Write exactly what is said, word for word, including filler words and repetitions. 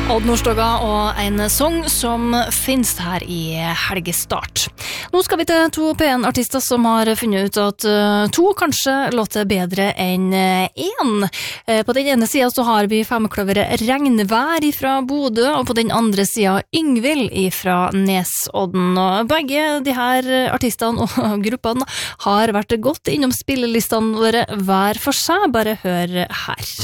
Odd Nordstoga og en sang som finnes her i helgestart. Nå skal vi til to P en-artister som har funnet ut at to kanskje låter bedre enn én. På den ene siden så har vi femkløveret Regnvær fra Bodø, og på den andre siden Yngvild fra Nesodden. Og begge de her artistene og gruppene har vært godt innom spillelistene våre hver for seg. Bare hør her.